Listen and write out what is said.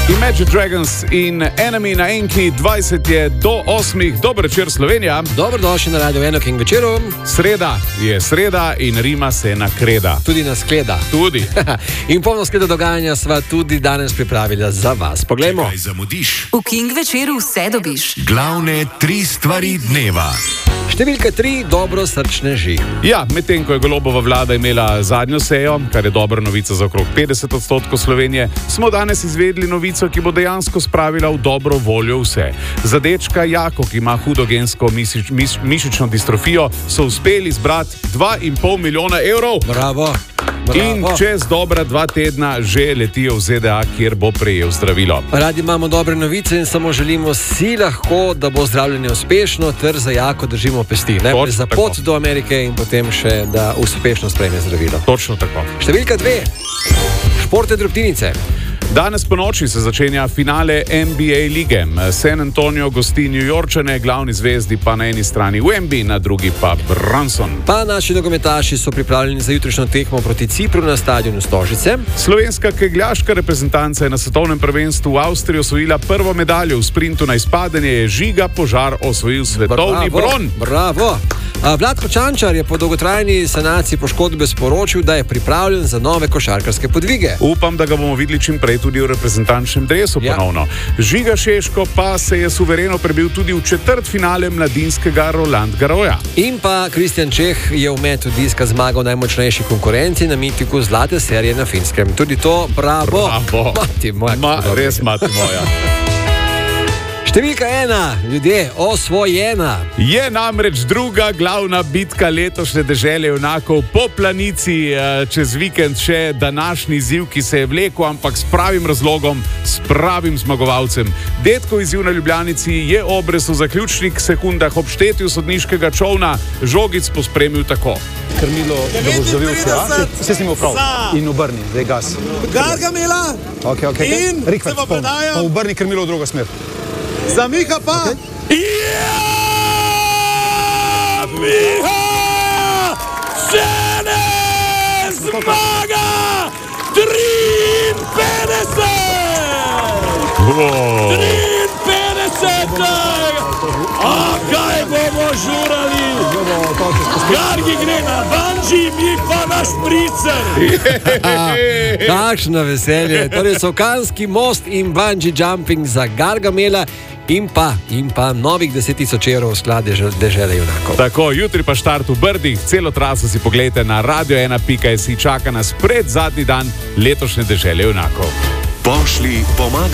Imagine Dragons in Enemy na Enki, 20 je do 8. Dober večer, Slovenija. Dobrodošli na Radio 1 King večeru. Sreda je sreda in Rima se nakreda. Tudi na skleda. Tudi. In polno skleda dogajanja sva tudi danes pripravila za vas. Poglejmo. Kaj zamudiš? V King večeru vse dobiš. Glavne 3 stvari dneva. Številka 3, dobro srčneži. Ja, medtem ko je Golobova vlada imela zadnjo sejo, kar je dobra novica za okrog 50% Slovenije, smo danes izvedli novico, ki bo dejansko spravila v dobro voljo vse. Za dečka Jako, ki ima hudo gensko mišično distrofijo, so uspeli zbrati 2,5 milijona evrov. Bravo. In čez dobra 2 tedna že letijo v ZDA, kjer bo prejel zdravilo. Radi imamo dobre novice in samo želimo si lahko, da bo zdravljenje uspešno, ter za Jako držimo pesti. Najprej za pot do Amerike in potem še, da uspešno sprejme zdravilo. Točno tako. Številka 2. Športne drobtinice. Danes po noči se začenja finale NBA lige. San Antonio gosti New Yorkčane, glavni zvezdi pa na eni strani Wemby, na drugi pa Brunson. Pa naši nogometaši so pripravljeni za jutrišnjo tekmo proti Cipru na stadionu Stožice. Slovenska kegljaška reprezentanca je na svetovnem prvenstvu v Avstriji osvojila prvo medaljo. V sprintu na izpadanje je Žiga Požar osvojil svetovni bron. Bravo! Vlatko Čančar je po dolgotrajni sanaciji poškodbe sporočil, da je pripravljen za nove košarkarske podvige. Upam, da ga bomo videli čim prej tudi v reprezentančnem dresu ponovno. Žiga Šeško pa se je suvereno prebil tudi v četrtfinale mladinskega Roland Garrosa. In pa Kristjan Čeh je v metu diska zmagal v najmočnejši konkurenci na mitiku zlate serije na Finskem. Tudi to, bravo! Mati moja. Res mati moja. Številka 1, ljudje, osvojena. Je namreč druga glavna bitka letošnje dežele junakov po planici, čez vikend še današnji izziv, ki se je vlekel, ampak s pravim razlogom, s pravim zmagovalcem. Detkov izziv na Ljubljanici je obrez v zaključnih sekundah ob štetju sodniškega čolna žogic pospremil tako. Krmilo, da boš zavil vse, vse si imel prav. In obrni, zdaj gas. Gargamela! Okay. In Rikvec, se pa predajo. Pa obrni krmilo v drugo smer. Za Miha pa! Ja! Miha! Žene! Zmaga! 53! 53! A kaj bomo žurali? Gargi gre na banji, mi pa na špricer! Kakšno veselje. Torej so Kanski most in bungee jumping za Gargamela in pa novih 10.000 evrov v sklad dežele junakov. Tako, jutri pa štart v Brdih, celo traso si pogledajte na radio1.si, čaka nas pred zadnji dan letošnje dežele junakov. Pošli pomaga.